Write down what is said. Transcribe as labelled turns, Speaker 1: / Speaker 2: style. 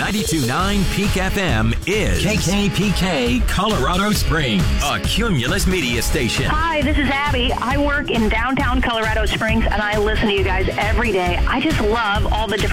Speaker 1: 92.9 Peak FM is KKPK Colorado Springs, a Cumulus media station.
Speaker 2: Hi, this is Abby. I work in downtown Colorado Springs, and I listen to you guys every day. I just love all the different